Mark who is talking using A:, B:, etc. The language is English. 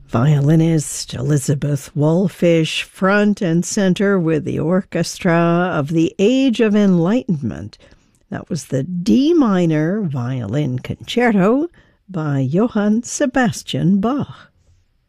A: Violinist Elizabeth Wallfisch front and center with the orchestra of the Age of Enlightenment. That was the D minor violin concerto by Johann Sebastian Bach.